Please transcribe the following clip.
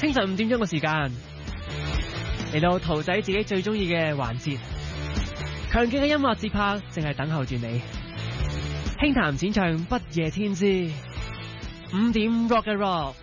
清晨5點鐘嘅時間，嚟到桃仔自己最中意嘅環節，強勁嘅音樂節拍淨係等候住你。輕談淺唱不夜天之5點 Rock 嘅 Rock。